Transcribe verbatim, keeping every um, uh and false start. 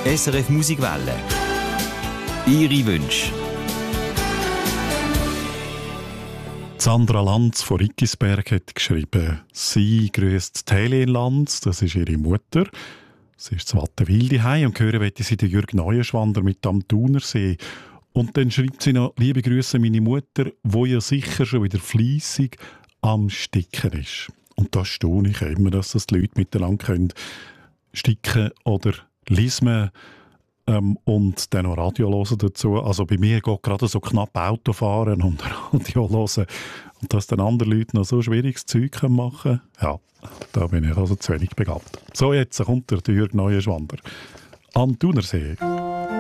S R F Musikwelle. Ihre Wünsche. Sandra Lanz von Rickisberg hat geschrieben, sie grüßt Helenlanz, das ist ihre Mutter. Sie ist zu Wattenwil daheim und hören möchte sie den Jürg Neuenschwander mit am Thunersee. Und dann schreibt sie noch, liebe Grüße meine Mutter, wo ja sicher schon wieder fleissig am Sticken ist. Und da staune ich immer, dass das die Leute miteinander können sticken oder lesen ähm, und dann noch Radio hören dazu. Also bei mir geht gerade so knapp Auto fahren und Radio hören. Und dass dann andere Leute noch so schwieriges Zeug machen können, ja, da bin ich also zu wenig begabt. So, jetzt kommt der Jürg Neuenschwander am Thunersee.